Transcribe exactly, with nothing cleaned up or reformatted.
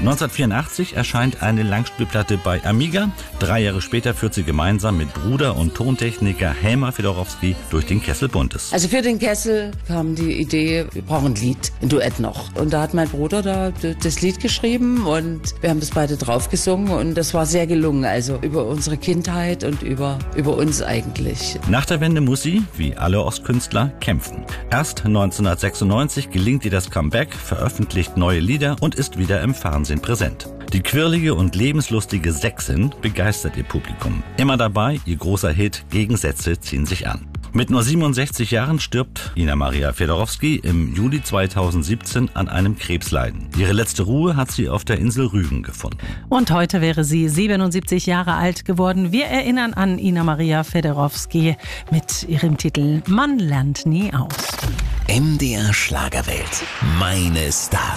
neunzehnhundertvierundachtzig erscheint eine Langspielplatte bei Amiga. Drei Jahre später führt sie gemeinsam mit Bruder und Tontechniker Helmer Fedorowski durch den Kessel Buntes. Also für den Kessel kam die Idee, wir brauchen ein Lied, ein Duett noch. Und da hat mein Bruder da das Lied geschrieben und wir haben das beide drauf gesungen und das war sehr gelungen. Also über unsere Kindheit und über, über uns eigentlich. Nach der Wende muss sie, wie alle Ostkünstler, kämpfen. Erst neunzehnhundertsechsundneunzig gelingt ihr das Comeback, veröffentlicht neue Lieder und ist wieder im Fernsehen präsent. Die quirlige und lebenslustige Sächsin begeistert ihr Publikum. Immer dabei, ihr großer Hit Gegensätze ziehen sich an. Mit nur siebenundsechzig Jahren stirbt Ina Maria Fedorowski im Juli zweitausendsiebzehn an einem Krebsleiden. Ihre letzte Ruhe hat sie auf der Insel Rügen gefunden. Und heute wäre sie siebenundsiebzig Jahre alt geworden. Wir erinnern an Ina Maria Fedorowski mit ihrem Titel Man lernt nie aus. M D R Schlagerwelt. Meine Stars.